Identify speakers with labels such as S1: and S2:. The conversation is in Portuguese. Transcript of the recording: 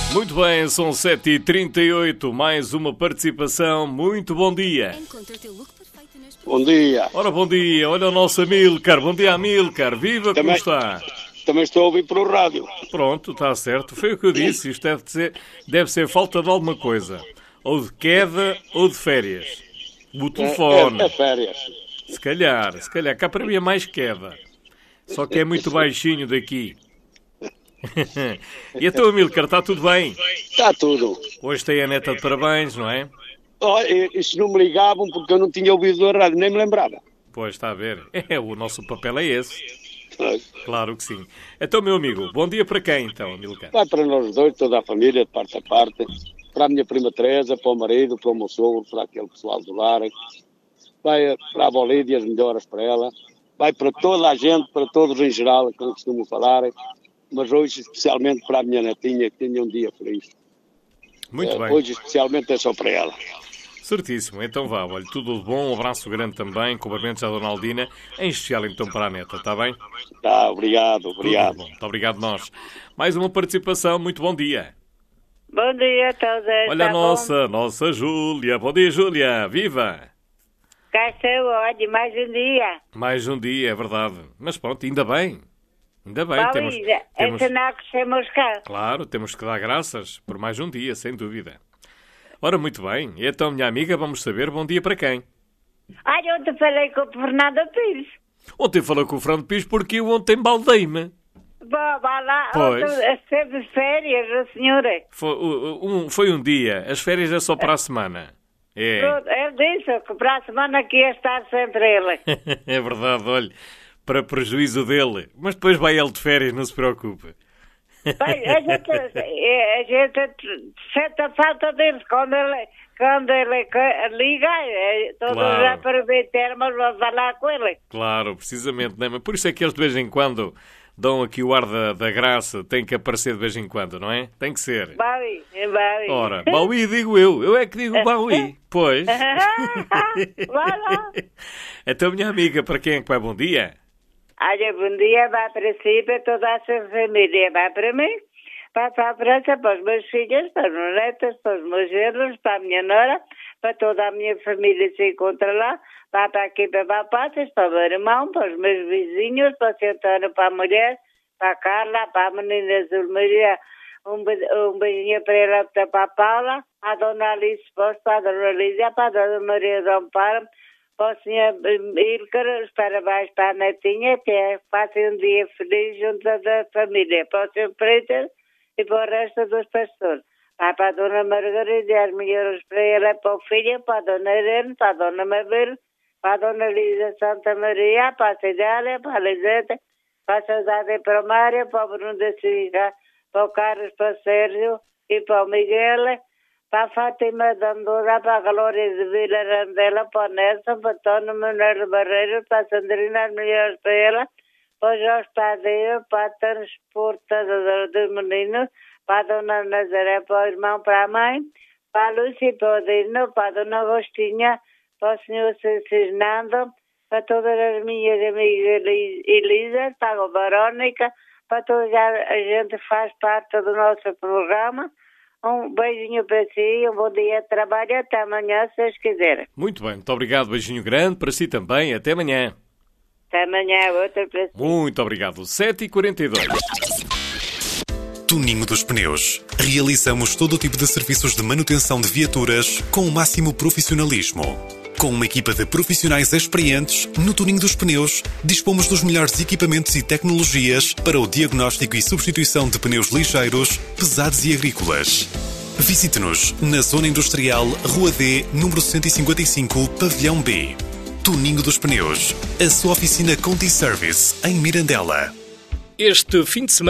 S1: Muito bem, são 7h38, mais uma participação. Muito bom dia.
S2: Bom dia.
S1: Ora, bom dia. Olha o nosso Amílcar. Bom dia, Amílcar. Viva, como está?
S2: Também estou a ouvir pelo rádio.
S1: Pronto, está certo. Foi o que eu disse. Isto deve ser falta de alguma coisa. Ou de queda ou de férias. O telefone.
S2: É férias.
S1: Se calhar. Cá para mim é mais queda. Só que é muito baixinho daqui. E então, Amílcar, está tudo bem?
S2: Está tudo.
S1: Hoje tem a neta de parabéns, não é?
S2: Isso não me ligavam porque eu não tinha ouvido a rádio, nem me lembrava.
S1: Pois, está a ver. O nosso papel é esse. Claro que sim. Então, meu amigo, bom dia para quem, então, Amílcar?
S2: Vai para nós dois, toda a família, de parte a parte. Para a minha prima Teresa, para o marido, para o meu sogro, para aquele pessoal do lar. Vai para a Bolívia, as melhoras para ela. Vai para toda a gente, para todos em geral, como costumo falar. Mas hoje, especialmente para a minha netinha, que tenha um dia feliz.
S1: Muito bem.
S2: Hoje, especialmente, é só para ela.
S1: Certíssimo. Então vá, olha, tudo de bom, um abraço grande também, cumprimentos à Dona Aldina, em especial então para a neta, está bem?
S2: Tá, obrigado.
S1: Muito obrigado nós. Mais uma participação, muito bom dia.
S3: Bom dia a todos.
S1: Olha a nossa Júlia. Bom dia, Júlia. Viva!
S3: Cá estou, olha, mais um dia.
S1: É verdade. Mas pronto, ainda bem.
S3: Temos... É sinal que estamos cá.
S1: Claro, temos que dar graças por mais um dia, sem dúvida. Ora, muito bem. E então, minha amiga, vamos saber bom dia para quem?
S3: Ontem falei com o Fernando Pires.
S1: Ontem falei com o Fernando Pires porque eu ontem baldei-me.
S3: Vá lá,
S1: pois.
S3: Esteve de férias, a senhora.
S1: Foi um dia. As férias é só para a semana. É.
S3: Ele disse que para a semana que ia estar sempre ele.
S1: É verdade, olha. Para prejuízo dele. Mas depois vai ele de férias, não se preocupe.
S3: Bem, a gente sente a falta dele quando ele liga, todos
S1: claro.
S3: Já aproveitamos para falar com ele.
S1: Claro, precisamente. Não é? Mas por isso é que eles de vez em quando dão aqui o ar da graça, tem que aparecer de vez em quando, não é? Tem que ser.
S3: Baui.
S1: Ora, Baui digo eu é que digo Baui. Pois.
S3: Vai lá.
S1: Então, minha amiga, para quem é que vai bom dia?
S3: Olha, bom dia, vai para si, para toda a sua família, vai para mim, vai para a França, para os meus filhos, para os meus netos, para os meus genros, para a minha nora, para toda a minha família se encontra lá, vai para aqui para Patas, para o meu irmão, para os meus vizinhos, para o Sr. Antônio, para a mulher, para a Carla, para a menina Azul Maria, um beijinho para ela, para a Paula, para a Dona Alice Posto, para a Dona Lídia, para a Dona Maria do Amparo, para o Sr. Ilker, os parabéns para a netinha, que faça um dia feliz junto da família, para o Sr. Freitas e para o resto dos pastores. Para a Dona Margarida, as melhores para ela, para o filho, para a Dona Irene, para a Dona Mabel, para a Dona Lisa Santa Maria, para a Cidália, para a Liseta, para a Saudade para o Mário, para o Bruno da Silva, para o Carlos, para o Sérgio e para o Miguel, para a Fátima de Andorra, para a Glória de Vila Randela, para o Nelson, para o Tono Manuel Barreiro, para a Sandrina, as melhores para ela, para o Jorge Padeiro, para a transportadora dos meninos, para a Dona Nazaré, para o irmão, para a mãe, para a Lúcia, para o Dino, para a Dona Agostinha, para o Sr. Cisnando, para todas as minhas amigas Elisa, para a Verónica, para toda a gente que faz parte do nosso programa. Um beijinho para si, um bom dia de trabalho, até amanhã, se vocês quiserem.
S1: Muito bem, muito obrigado, beijinho grande para si também, até amanhã.
S3: Até amanhã, outra para si.
S1: Muito obrigado, 7h42.
S4: Tuninho dos Pneus. Realizamos todo o tipo de serviços de manutenção de viaturas com o máximo profissionalismo. Com uma equipa de profissionais experientes, no Tuninho dos Pneus, dispomos dos melhores equipamentos e tecnologias para o diagnóstico e substituição de pneus lixeiros, pesados e agrícolas. Visite-nos na Zona Industrial, Rua D, número 155, Pavilhão B. Tuninho dos Pneus. A sua oficina Conti Service, em Mirandela.
S1: Este fim de semana